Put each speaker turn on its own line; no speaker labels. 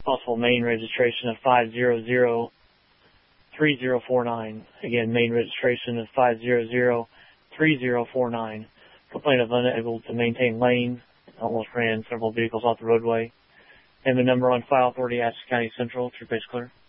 possible main registration of 5003049. Again, main registration of 5003049. Complaint of unable to maintain lane. Almost ran several vehicles off the roadway. And the number on file, Authority, Ashland County Central, True Base Clear.